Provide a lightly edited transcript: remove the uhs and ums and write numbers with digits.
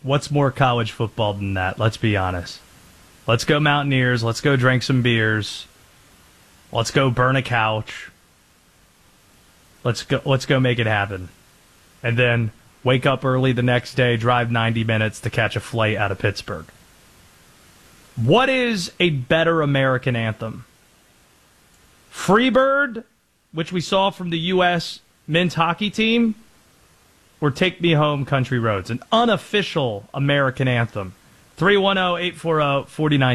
what's more college football than that? Let's be honest. Let's go Mountaineers. Let's go drink some beers. Let's go burn a couch. Let's go make it happen. And then wake up early the next day, drive 90 minutes to catch a flight out of Pittsburgh. What is a better American anthem? Freebird, which we saw from the U.S. men's hockey team, or Take Me Home, Country Roads, an unofficial American anthem. 310-840-49